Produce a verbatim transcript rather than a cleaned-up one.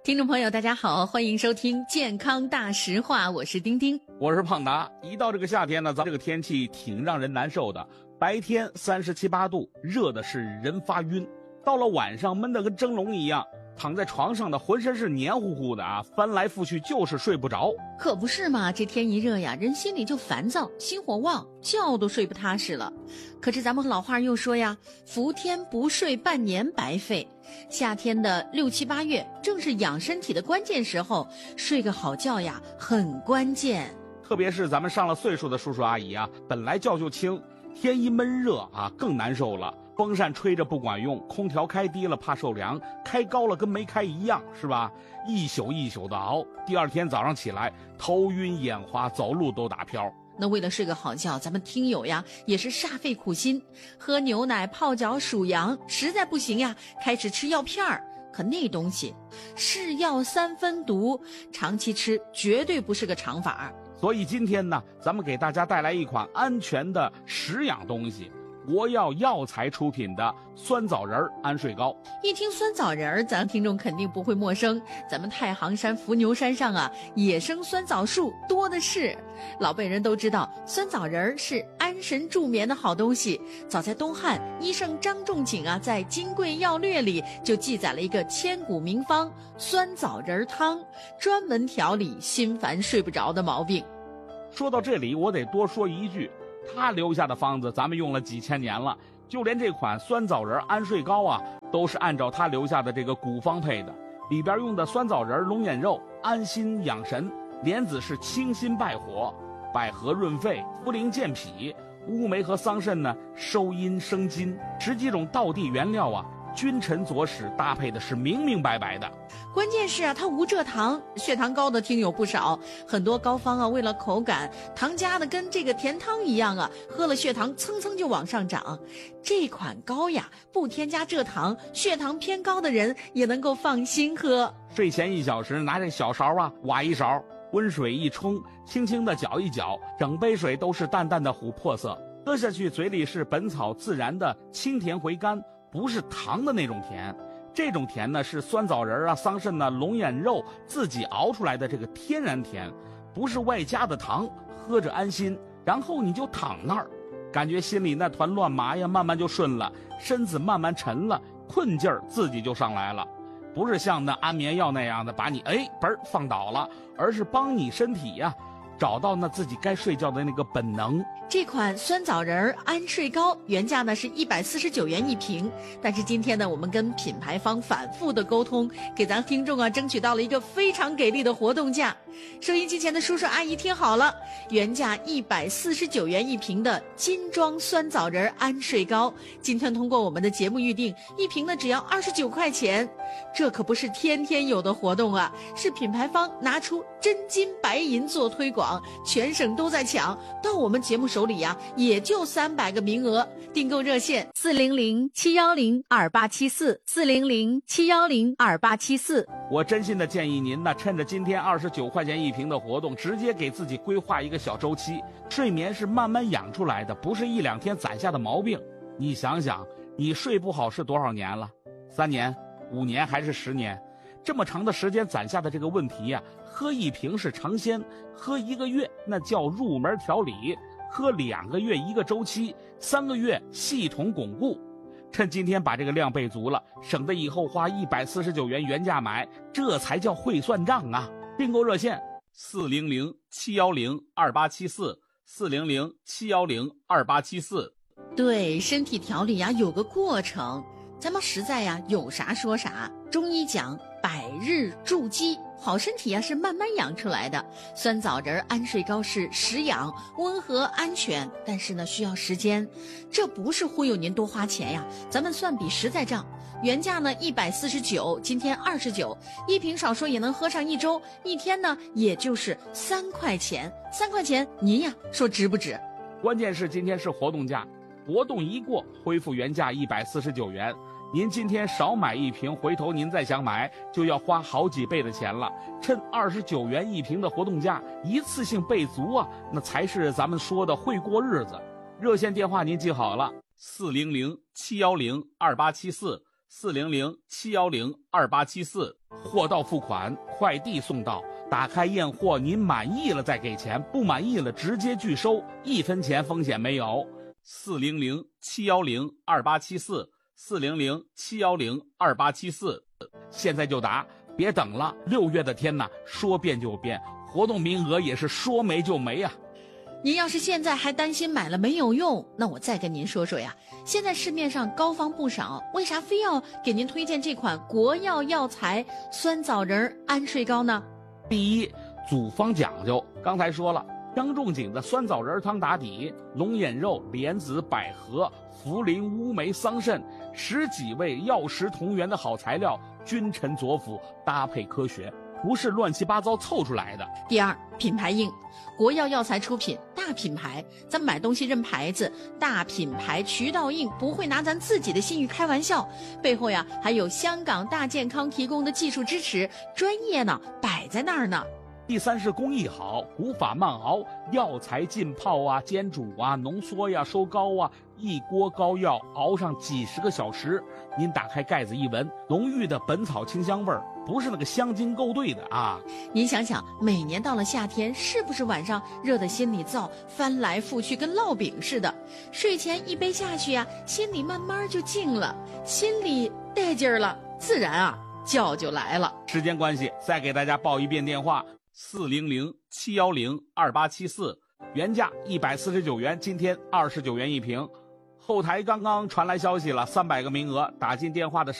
听众朋友大家好，欢迎收听健康大实话，我是丁丁， 我是胖达。一到这个夏天呢，咱这个天气挺让人难受的，白天三十七八度，热的是人发晕，到了晚上闷得跟蒸笼一样，躺在床上的浑身是黏糊糊的啊，翻来覆去就是睡不着。 可不是嘛，这天一热呀，人心里就烦躁，心火旺，觉都睡不踏实了。可是咱们老话又说呀，伏天不睡半年白费。夏天的六七八月正是养身体的关键时候，睡个好觉呀很关键。 特别是咱们上了岁数的叔叔阿姨啊，本来觉就轻，天一闷热啊更难受了，风扇吹着不管用，空调开低了怕受凉，开高了跟没开一样，是吧？一宿一宿的熬，第二天早上起来头晕眼花，走路都打飘。 那为了睡个好觉，咱们听友呀也是煞费苦心，喝牛奶泡脚数羊，实在不行呀开始吃药片儿。可那东西是药三分毒，长期吃绝对不是个长法。 所以今天呢，咱们给大家带来一款安全的食养东西，国药药材出品的酸枣仁安睡膏。 一听酸枣仁，咱听众肯定不会陌生，咱们太行山伏牛山上啊，野生酸枣树多的是。老辈人都知道，酸枣仁是安神助眠的好东西。早在东汉，医圣张仲景啊，在《金匮要略》里就记载了一个千古名方酸枣仁汤，专门调理心烦睡不着的毛病。 说到这里，我得多说一句，他留下的方子咱们用了几千年了，就连这款酸枣仁安睡膏啊，都是按照他留下的这个古方配的。里边用的酸枣仁、龙眼肉安心养神，莲子是清心败火，百合润肺，茯苓健脾，乌梅和桑葚呢收阴生津，十几种道地原料啊，君臣佐使搭配的是明明白白的。 关键是啊，它无蔗糖，血糖高的听友不少，很多膏方啊为了口感，糖加的跟这个甜汤一样啊，喝了血糖蹭蹭就往上涨。这款膏呀不添加蔗糖，血糖偏高的人也能够放心喝。 睡前一小时拿这小勺啊挖一勺，温水一冲，轻轻的搅一搅，整杯水都是淡淡的琥珀色，喝下去嘴里是本草自然的清甜回甘，不是糖的那种甜。这种甜呢是酸枣仁啊、桑葚啊、龙眼肉自己熬出来的这个天然甜，不是外加的糖，喝着安心。然后你就躺那儿，感觉心里那团乱麻呀慢慢就顺了，身子慢慢沉了，困劲儿自己就上来了。不是像那安眠药那样的把你哎嘣放倒了，而是帮你身体呀找到那自己该睡觉的那个本能。 这款酸枣仁安睡膏原价呢是一百四十九元一瓶，但是今天呢我们跟品牌方反复的沟通，给咱听众啊争取到了一个非常给力的活动价。收音机前的叔叔阿姨听好了，原价一百四十九元一瓶的金装酸枣仁安睡膏，今天通过我们的节目预定，一瓶呢只要二十九块钱。这可不是天天有的活动啊，是品牌方拿出真金白银做推广，全省都在抢，到我们节目手里呀、啊、也就三百个名额。订购热线四零零七幺零二八七四四零零七幺零二八七四。 我真心的建议您呢，趁着今天二十九块钱一瓶的活动，直接给自己规划一个小周期。睡眠是慢慢养出来的，不是一两天攒下的毛病。你想想，你睡不好是多少年了？三年、五年还是十年？这么长的时间攒下的这个问题呀、啊，喝一瓶是尝鲜，喝一个月那叫入门调理，喝两个月一个周期，三个月系统巩固。趁今天把这个量备足了，省得以后花一百四十九元原价买，这才叫会算账啊！订购热线四零零七幺零二八七四四零零七幺零二八七四。 对，身体调理呀有个过程，咱们实在呀有啥说啥。中医讲百日筑基，好身体呀是慢慢养出来的。酸枣仁安睡膏是食养，温和安全，但是呢需要时间。这不是忽悠您多花钱呀，咱们算笔实在账。原价呢一百四十九，今天二十九，一瓶少说也能喝上一周，一天呢也就是三块钱，三块钱您呀说值不值？ 关键是今天是活动价，活动一过恢复原价一百四十九元。您今天少买一瓶，回头您再想买就要花好几倍的钱了。趁二十九元一瓶的活动价，一次性备足啊，那才是咱们说的会过日子。热线电话您记好了，四零零七幺零二八七四四零零七幺零二八七四，货到付款，快递送到，打开验货，您满意了再给钱，不满意了直接拒收，一分钱风险没有。四零零七幺零二八七四，四零零七幺零二八七四，现在就打，别等了。六月的天呐，说变就变，活动名额也是说没就没啊。 您要是现在还担心买了没有用，那我再跟您说说呀。现在市面上膏方不少，为啥非要给您推荐这款国药药材酸枣仁安睡膏呢？ 第一，组方讲究，刚才说了，张仲景的酸枣仁汤打底，龙眼肉、莲子、百合、茯苓、乌梅、桑葚十几味药食同源的好材料，君臣佐辅，搭配科学，不是乱七八糟凑出来的。 第二，品牌硬，国药药材出品，大品牌，咱买东西认牌子，大品牌渠道硬，不会拿咱自己的信誉开玩笑，背后呀还有香港大健康提供的技术支持，专业呢摆在那儿呢。 第三是工艺好，古法慢熬，药材浸泡啊、煎煮啊、浓缩呀、收膏啊，一锅膏药熬上几十个小时，您打开盖子一闻，浓郁的本草清香味儿，不是那个香精勾兑的啊。 您想想，每年到了夏天，是不是晚上热得心里燥，翻来覆去跟烙饼似的？睡前一杯下去呀、啊，心里慢慢就静了，心里带劲儿了，自然啊觉就来了。 时间关系，再给大家报一遍电话。四零零七幺零二八七四，原价一百四十九元，今天二十九元一瓶。后台刚刚传来消息了，三百个名额，打进电话的